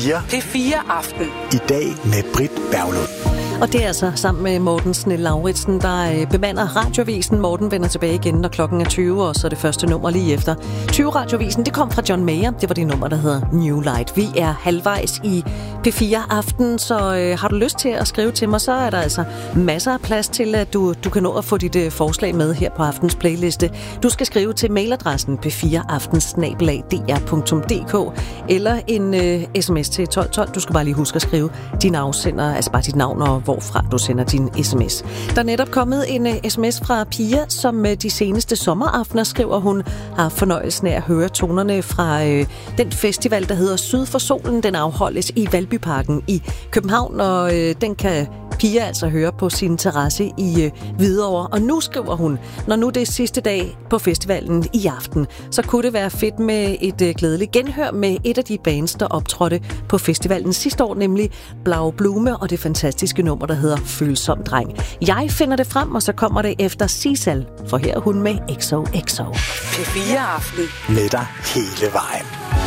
P4. P4 Aften. I dag med Britt Berglund. Og det er altså sammen med Morten Snell-Lauritsen, der bemander Radiovisen. Morten vender tilbage igen, når klokken er 20, og så er det første nummer lige efter. 20 Radiovisen, det kom fra John Mayer. Det var det nummer, der hedder New Light. Vi er halvvejs i P4 Aften, så har du lyst til at skrive til mig, så er der altså masser af plads til, at du kan nå at få dit forslag med her på aftens playliste. Du skal skrive til mailadressen p4aften@dr.dk eller en sms til 1212. Du skal bare lige huske at skrive din afsender, altså bare dit navn og hvorfra du sender din sms. Der er netop kommet en sms fra Pia, som de seneste sommeraftener, skriver hun, har fornøjelsen af at høre tonerne fra den festival, der hedder Syd for Solen. Den afholdes i Valbyparken i København, og den kan Pia altså høre på sin terrasse i Hvidovre. Og nu skriver hun, når nu det er sidste dag på festivalen i aften, så kunne det være fedt med et glædeligt genhør med et af de bands, der optrådte på festivalen sidste år, nemlig Blau Blume og det fantastiske nummer, der hedder Følsom Dreng. Jeg finder det frem, og så kommer det efter Sisal, for her er hun med XOXO. P4 Aften. Med dig hele vejen.